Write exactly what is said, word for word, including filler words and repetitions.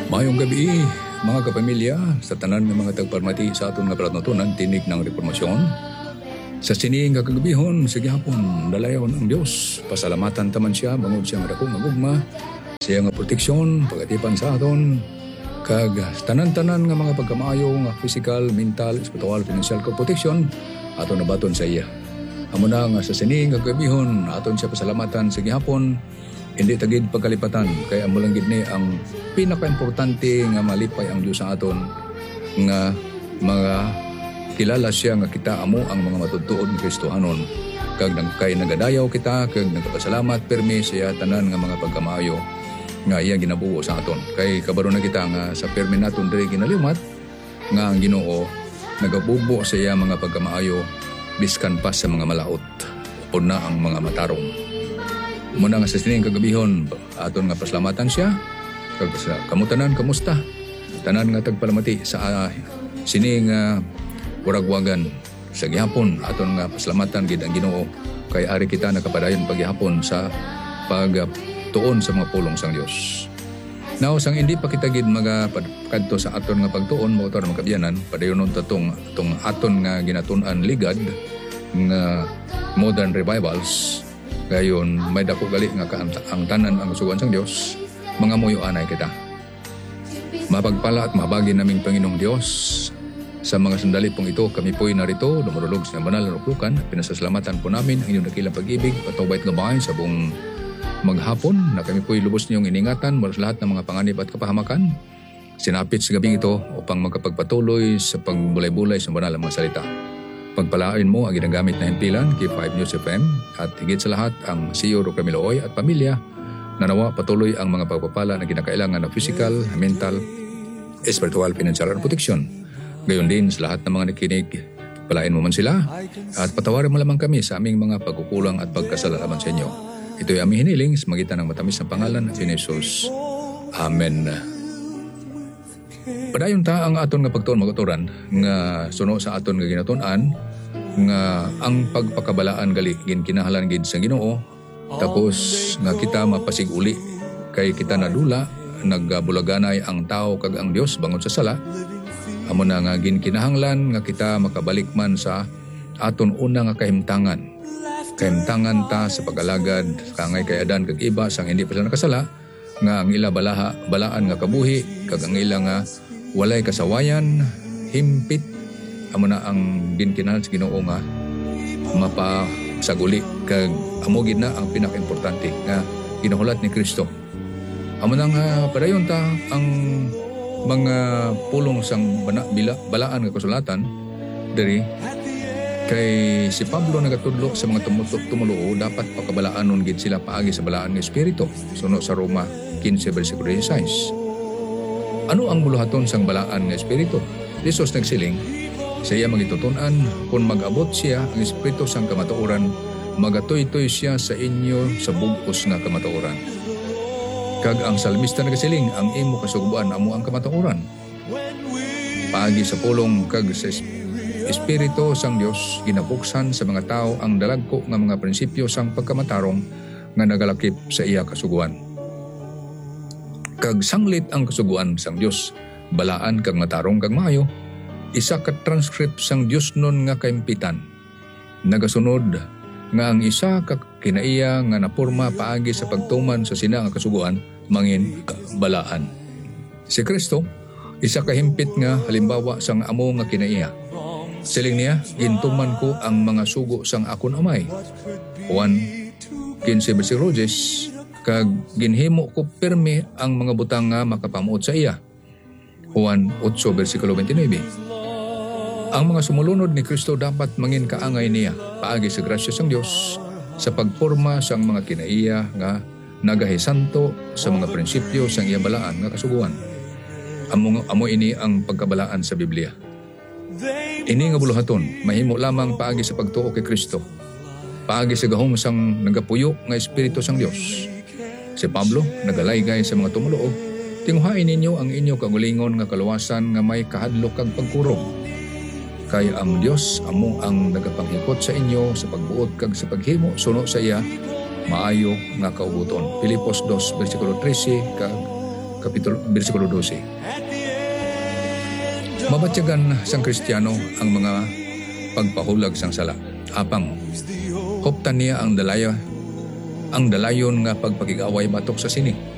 Mayong gabi, mga kapamilya, sa tanan ng mga tagparmati sa aton nga palatuntunan, tinig ng reformasyon. Sa sining nga kagabihon, sa gihapon, dalayon ang Dios. Pasalamatan taman siya, bangod siya nga dakong magugma, siya nga proteksyon, pagatipan sa aton, kag tanan-tanan nga mga pagkamaayo nga physical, mental, spiritual, financial kag proteksyon, aton nabaton sa iya. Amo na nga sa sining nga kagabihon, aton siya pasalamatan sa gihapon, hindi tagid pagkalipatan, kaya amo lang gid ni ang pinaka-importante nga malipay ang Dios sa aton nga mga kilala siya nga kita amo ang mga matutuod ni Kristohanon, kag nang kay nagadayaw kita kag nagpasalamat permi siya tanan nga mga pagkamaayo nga iya ginabuo sa aton. Kay kabaro na kita nga sa permi naton diri ginalimat nga ang Ginoo nagabubo sa iya mga pagkamaayo biskan pa sa mga malaot o na ang mga matarong. Muna nga sa sining kagabihon, aton nga pasalamatan siya. Kag sa kamutanan, kamusta? Tanan nga tagpalamati sa uh, sining uh, waragwagan sa gihapon. Aton nga pasalamatan gid ang Ginoo kay ari kita nakapadayon paghihapon sa pagtuon sa mga pulong sang Dios. Now, sang hindi pa kita gid magakadto sa aton nga pagtuon, mo ito magkabiyanan, padayonon tatong tong aton nga ginatun-an ligad nga modern revivals. Gayon, may dako gali nga ang tanan ang kasugan sang Dios, mga muyo anay kita. Mapagpala at mabagi naming Panginoong Dios. Sa mga sandali pong ito, kami po'y narito, lumurulog sa banal na ruklukan. Pinasasalamatan po namin ang inyong dakilang pag-ibig at tawbait gabay sa buong maghapon na kami po'y lubos niyong iningatan mula sa lahat ng mga panganib at kapahamakan. Sinapit sa gabing ito upang magkapagpatuloy sa pagbulay-bulay sa banal na mga salita. Pagpalain mo ang ginagamit na himpilan, K five News F M, at higit sa lahat ang C E O Roque Miloy at pamilya na nawa patuloy ang mga pagpapala na kinakailangan ng physical, mental, spiritual, financial, at protection. Gayon din sa lahat ng mga nakikinig, palain mo man sila at patawarin mo lamang kami sa aming mga pagkukulang at pagkasala laban sa inyo. Ito'y aming hiniling sa magitan ng matamis na pangalan ni Jesus. Amen. Padayon ta ang aton nga pagtuon magaturan nga suno sa aton nga ginatun-an nga ang pagpakabalaan gali gin kinahanglan gid sa Ginoo, tapos nga kita mapasig-uli kay kita nadula naggabulaganay ang tao kag ang Dios bangod sa sala. Amo na nga gin kinahanglan nga kita makabalik man sa aton una nga kahimtangan. Kahimtangan ta sa pag-alagad kangay kay Adan kag iba sang hindi pa sila nakasala nga ang ila balaha balaan nga kabuhi kag ang ila nga walay kasawayan, himpit. Amo na ang ginkinahanglan sa Ginoo nga mapasaguli kag amo gid na ang pinaka-importante nga ginahulat ni Kristo. Amo na nga padayon ta ang mga pulong sang bana, bila, balaan nga kasulatan diri kay si Pablo nagatudlo sa mga tumuluo dapat pakabalaanon gid sila paagi sa balaan nga espiritu suno sa Roma fifteen versikulo sixteen. Ano ang buluhaton sang balaan nga espiritu? Jesus nagsiling, sa iya magitutunan, kung mag-abot siya ang espiritu sang kamatuoran, magatoy-toy siya sa inyo sa bugos nga kamatuoran. Kag ang salmista nagsiling, ang imo kasugbuan amo ang kamatuoran. Paagi sa pulong kag sa espiritu sang Dios, ginabuksan sa mga tao ang dalagko nga mga prinsipyo sang pagkamatarong nga nagalakip sa iya kasuguan. Kag sanglit ang kasuguan sang Dios, balaan kag matarong kag maayo, isa ka transcript sang Dios nun nga kaimpitan. Nagasunod nga ang isa ka kinaiya nga napurma paagi sa pagtuman sa sina nga kasuguan, mangin balaan. Si Kristo, isa ka himpit nga halimbawa sang amo nga kinaiya. Siling niya, gintuman ko ang mga sugo sang akon amay. Juan fifteen versikulo ten, kag ginhimo ko pirmi ang mga butang nga makapamuot sa iya. Juan eight versikulo twenty-nine. Ang mga sumulunod ni Kristo dapat mangin kaangay niya paagi sa grasya sang Dios sa pagporma sang mga kinaiya nga nagahisanto sa mga prinsipyo sang iya balaan nga kasuguan. Amo, amo ini ang pagkabalaan sa Biblia. Ini nga buluhaton mahimo lamang paagi sa pagtuo kay Kristo, paagi sa gahom sang nagapuyo nga espiritu sang Dios. Si Pablo nagalaygay sa mga tumuluo, tinguhain ninyo ang inyo kagulingon nga kaluwasan nga may kahadlok kag pagkurong. Kay ang Dios amo ang nagapanghikot sa inyo sa pagbuot kag sa paghimo suno sa iya maayo nga kaubuton. Filipos two versikulo thirteen kag kapitulo bersikulo twelve. Mabatyagan sang Kristiyano ang mga pagpahulag sang sala. Apang hoptan niya ang dalaya ang dalayon nga pagpakigaway batok sa sini.